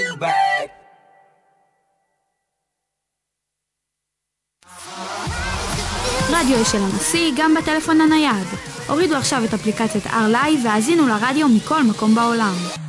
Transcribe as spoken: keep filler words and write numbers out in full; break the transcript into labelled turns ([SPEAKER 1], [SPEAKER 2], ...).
[SPEAKER 1] רדיו של הנשיא גם בטלפון הנייד. הורידו עכשיו את אפליקציית אר לייב והאזינו לרדיו מכל מקום בעולם.